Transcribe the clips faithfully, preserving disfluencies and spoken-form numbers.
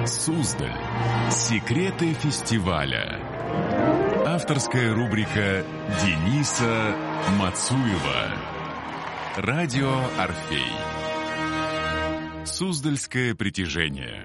Суздаль. Секреты фестиваля. Авторская рубрика Дениса Мацуева. Радио Орфей. Суздальское притяжение.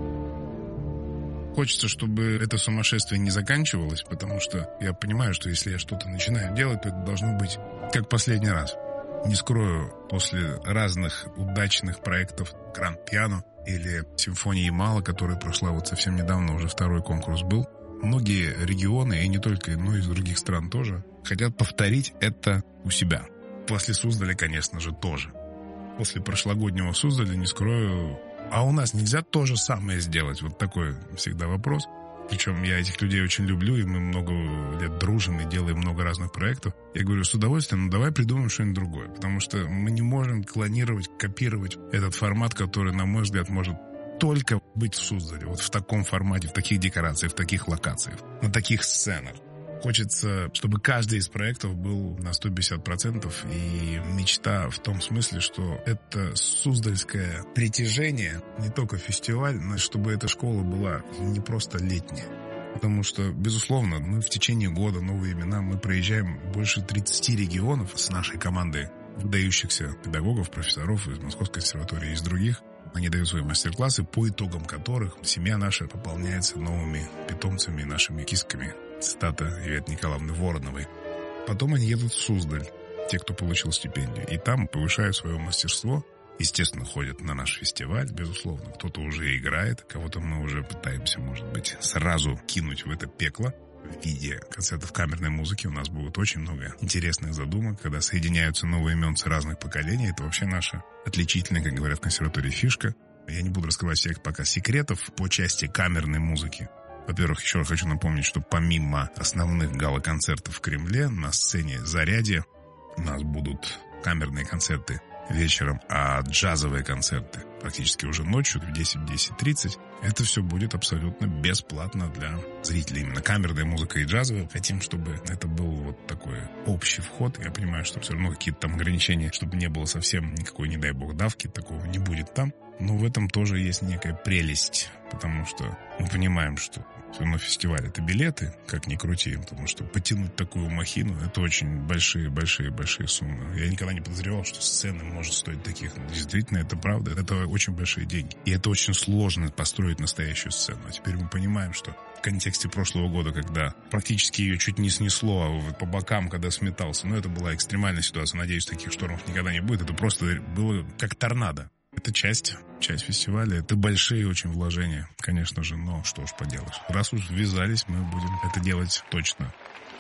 Хочется, чтобы это сумасшествие не заканчивалось, потому что я понимаю, что если я что-то начинаю делать, то это должно быть как последний раз. Не скрою, после разных удачных проектов «Гранд-пиано» или «Симфонии Ямала», которая прошла вот совсем недавно, уже второй конкурс был, многие регионы, и не только, но и из других стран тоже, хотят повторить это у себя. После Суздаля, конечно же, тоже. После прошлогоднего Суздаля, не скрою, а у нас нельзя то же самое сделать? Вот такой всегда вопрос. Причем я этих людей очень люблю, и мы много лет дружим и делаем много разных проектов. Я говорю, с удовольствием, ну давай придумаем что-нибудь другое. Потому что мы не можем клонировать, копировать этот формат, который, на мой взгляд, может только быть в Суздале. Вот в таком формате, в таких декорациях, в таких локациях, на таких сценах. Хочется, чтобы каждый из проектов был на сто пятьдесят процентов, и мечта в том смысле, что это суздальское притяжение, не только фестиваль, но чтобы эта школа была не просто летняя. Потому что, безусловно, мы в течение года, новые имена, мы проезжаем больше тридцати регионов с нашей командой выдающихся педагогов, профессоров из Московской консерватории и из других. Они дают свои мастер-классы, по итогам которых семья наша пополняется новыми питомцами, нашими кисками. Цитата Иветы Николаевны Вороновой. Потом они едут в Суздаль, те, кто получил стипендию, и там повышают свое мастерство. Естественно, ходят на наш фестиваль, безусловно. Кто-то уже играет, кого-то мы уже пытаемся, может быть, сразу кинуть в это пекло. В виде концертов камерной музыки у нас будет очень много интересных задумок, когда соединяются новые именцы разных поколений. Это вообще наша отличительная, как говорят в консерватории, фишка. Я не буду раскрывать всех пока секретов по части камерной музыки. Во-первых, еще раз хочу напомнить, что помимо основных гала-концертов в Кремле, на сцене «Зарядье» у нас будут камерные концерты вечером, а джазовые концерты практически уже ночью в десять-десять тридцать. Это все будет абсолютно бесплатно для зрителей. Именно камерная музыка и джазовая. Хотим, чтобы это был вот такой общий вход. Я понимаю, что все равно какие-то там ограничения, чтобы не было совсем никакой, не дай бог, давки, такого не будет там. Но в этом тоже есть некая прелесть, потому что мы понимаем, что все равно фестиваль — это билеты, как ни крути, потому что потянуть такую махину — это очень большие-большие-большие суммы. Я никогда не подозревал, что сцена может стоить таких. Действительно, это правда, это очень большие деньги. И это очень сложно построить настоящую сцену. А теперь мы понимаем, что в контексте прошлого года, когда практически ее чуть не снесло, а вот по бокам, когда сметался, но это была экстремальная ситуация. Надеюсь, таких штормов никогда не будет. Это просто было как торнадо. Это часть, часть фестиваля. Это большие очень вложения, конечно же, но что уж поделаешь. Раз уж ввязались, мы будем это делать точно.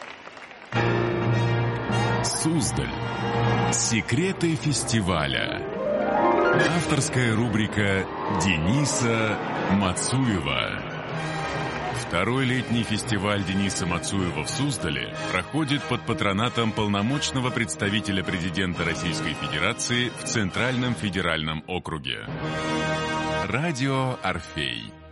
Суздаль. Секреты фестиваля. Авторская рубрика Дениса Мацуева. Второй летний фестиваль Дениса Мацуева в Суздале проходит под патронатом полномочного представителя президента Российской Федерации в Центральном федеральном округе. Радио Орфей.